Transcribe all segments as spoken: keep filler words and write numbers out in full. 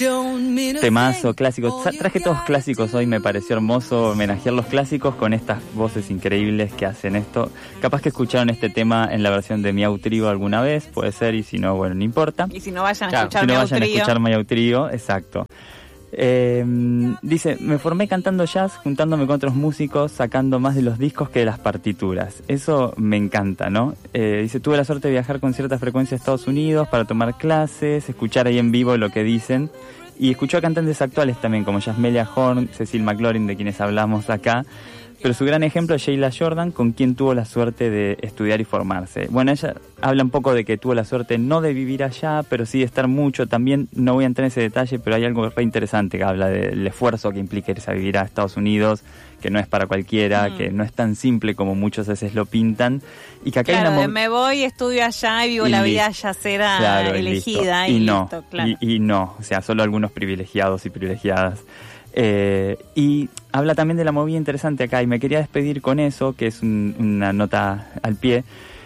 Temazo, clásicos. Traje todos clásicos hoy, me pareció hermoso homenajear los clásicos con estas voces increíbles que hacen esto. Capaz que escucharon este tema en la versión de Miau Trío alguna vez, puede ser, y si no, bueno, no importa. Y si no vayan a claro, escuchar si no Miau vayan Trío. a escuchar Miau Trío, exacto. Eh, dice, me formé cantando jazz, juntándome con otros músicos, sacando más de los discos que de las partituras. Eso me encanta, ¿no? Eh, dice, tuve la suerte de viajar con cierta frecuencia a Estados Unidos para tomar clases, escuchar ahí en vivo lo que dicen. Y escuchó a cantantes actuales también, como Jasmelia Horn, Cecil McLaurin, de quienes hablamos acá. Pero su gran ejemplo es Sheila Jordan, con quien tuvo la suerte de estudiar y formarse. Bueno, ella habla un poco de que tuvo la suerte no de vivir allá, pero sí de estar mucho. También no voy a entrar en ese detalle, pero hay algo re interesante que habla del esfuerzo que implica irse a vivir a Estados Unidos, que no es para cualquiera, mm. que no es tan simple como muchas veces lo pintan. Y que acá claro, hay una mo- me voy, estudio allá y vivo y la vida yacera claro, elegida. Y, y, y no, listo, claro. y, y no, o sea, solo algunos privilegiados y privilegiadas. Eh, y habla también de la movida interesante acá, y me quería despedir con eso, que es un, una nota al pie.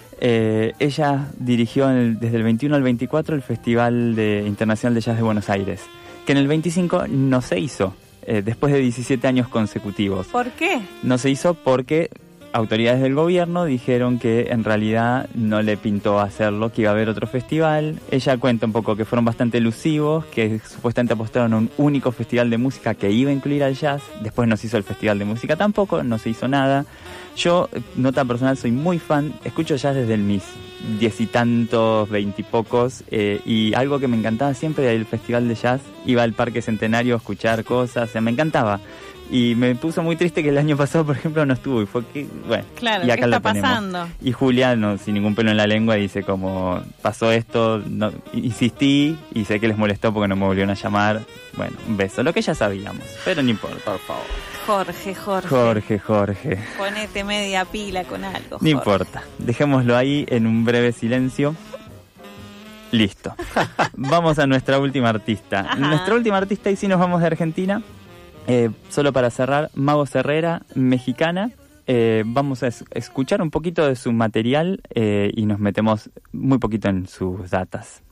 Eh, ella dirigió en el, desde el veintiuno al veinticuatro el Festival de, Internacional de Jazz de Buenos Aires, que en el veinticinco no se hizo, eh, después de diecisiete años consecutivos. ¿Por qué? No se hizo porque autoridades del gobierno dijeron que en realidad no le pintó hacerlo, que iba a haber otro festival. Ella cuenta un poco que fueron bastante elusivos, que supuestamente apostaron a un único festival de música que iba a incluir al jazz. Después no se hizo el festival de música tampoco, no se hizo nada. Yo, nota personal, soy muy fan, escucho jazz desde mis diez y tantos, veintipocos, eh, y algo que me encantaba siempre era el festival de jazz. Iba al Parque Centenario a escuchar cosas, o sea, me encantaba. Y me puso muy triste que el año pasado, por ejemplo, no estuvo. Y fue que, bueno, claro, y acá ¿qué lo está tenemos. pasando? Y Julia, no, sin ningún pelo en la lengua, dice como, pasó esto, no, insistí, y sé que les molestó porque no me volvieron a llamar. Bueno, un beso, lo que ya sabíamos, pero no importa, por favor. Jorge, Jorge. Jorge, Jorge. Ponete media pila con algo, Jorge. No importa, dejémoslo ahí en un breve silencio. Listo. Vamos a nuestra última artista. Ajá. Nuestra última artista, y sí nos vamos de Argentina. Eh, solo para cerrar, Magos Herrera, mexicana. Eh, vamos a es- escuchar un poquito de su material eh, y nos metemos muy poquito en sus datas.